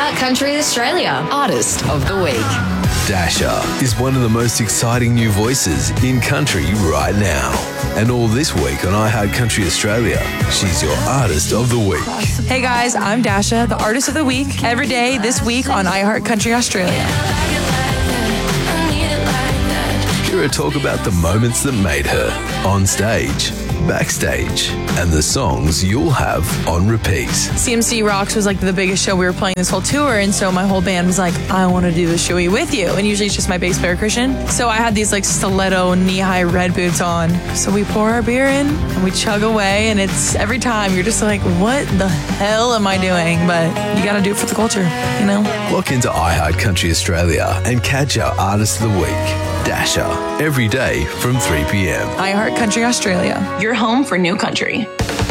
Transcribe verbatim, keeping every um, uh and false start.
iHeart Country Australia Artist of the Week. Dasha is one of the most exciting new voices in country right now. And all this week on iHeart Country Australia, she's your Artist of the Week. Hey guys, I'm Dasha, the Artist of the Week, every day this week on iHeart Country Australia. Hear her talk about the moments that made her on stage, backstage, and the songs you'll have on repeat. C M C Rocks was like the biggest show we were playing this whole tour, and so my whole band was like, I want to do the showy with you. And usually it's just my bass player Christian. So I had these like stiletto knee-high red boots on. So we pour our beer in and we chug away, and it's every time you're just like, what the hell am I doing? But you got to do it for the culture, you know? Look into iHeart Country Australia and catch our Artist of the Week, Dasha, every day from three p.m. iHeart Country Australia, your home for new country.